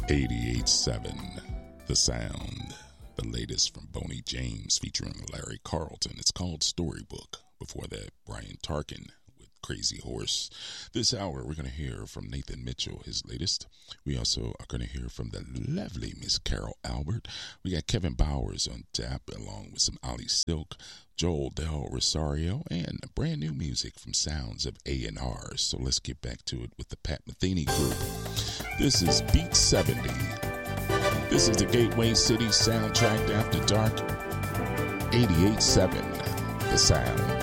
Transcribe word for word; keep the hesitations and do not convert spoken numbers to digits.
eighty-eight seven, The Sound. The latest from Boney James featuring Larry Carlton. It's called Storybook. Before that, Brian Tarkin with Crazy Horse. This hour, we're going to hear from Nathan Mitchell, his latest. We also are going to hear from the lovely Miss Carol Albert. We got Kevin Bowers on tap, along with some Ali Silk, Joel Del Rosario, and brand new music from Sounds of A and R. So let's get back to it with the Pat Metheny group. This is Beat seventy. This is the Gateway City soundtrack after dark. eighty-eight seven, The Sound.